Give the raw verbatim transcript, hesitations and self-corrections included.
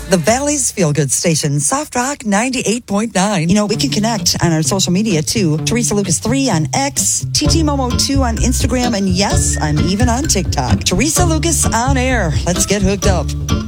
The Valley's Feel Good Station, Soft Rock ninety-eight point nine. You know, we can connect on our social media too. Teresa Lucas three on X, T T Momo two on Instagram, and yes, I'm even on TikTok. Teresa Lucas on air. Let's get hooked up.